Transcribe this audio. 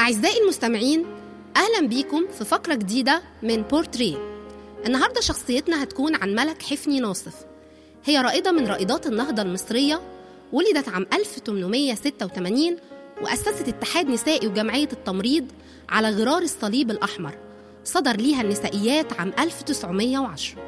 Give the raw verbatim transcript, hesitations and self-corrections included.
أعزائي المستمعين، أهلا بيكم في فقرة جديدة من بورتريه. النهاردة شخصيتنا هتكون عن ملك حفني ناصف. هي رائدة من رائدات النهضة المصرية، ولدت عام ألف وثمانمائة وستة وثمانين وأسست اتحاد نسائي وجمعية التمريض على غرار الصليب الأحمر. صدر ليها النسائيات عام ألف وتسعمائة وعشرة.